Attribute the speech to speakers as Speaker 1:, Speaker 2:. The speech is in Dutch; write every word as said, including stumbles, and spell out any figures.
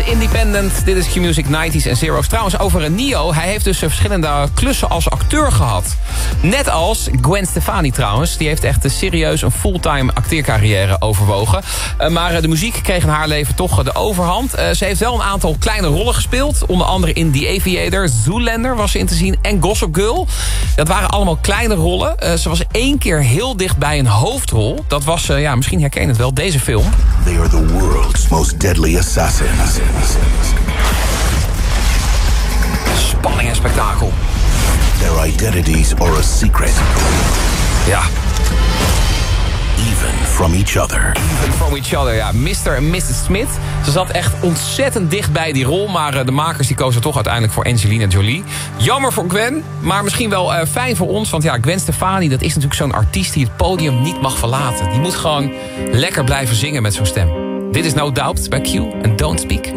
Speaker 1: Independent. Dit is Q-Music nineties en zero's. Trouwens, over een Nio. Hij heeft dus verschillende klussen als acteur gehad. Net als Gwen Stefani trouwens. Die heeft echt serieus een fulltime acteercarrière overwogen. Uh, maar de muziek kreeg in haar leven toch de overhand. Uh, ze heeft wel een aantal kleine rollen gespeeld. Onder andere in The Aviator, Zoolander was ze in te zien en Gossip Girl. Dat waren allemaal kleine rollen. Uh, ze was één keer heel dicht bij een hoofdrol. Dat was, uh, ja, misschien herken je het wel, deze film.
Speaker 2: They are the world's most deadly assassins.
Speaker 1: Spanning en spektakel.
Speaker 2: Their identities are a secret.
Speaker 1: Ja.
Speaker 2: Even from each other.
Speaker 1: Even from each other, ja. mister en missus Smith. Ze zat echt ontzettend dicht bij die rol. Maar de makers die kozen toch uiteindelijk voor Angelina Jolie. Jammer voor Gwen, maar misschien wel uh, fijn voor ons. Want ja, Gwen Stefani, dat is natuurlijk zo'n artiest die het podium niet mag verlaten. Die moet gewoon lekker blijven zingen met zo'n stem. Dit is No Doubt bij Q en Don't Speak.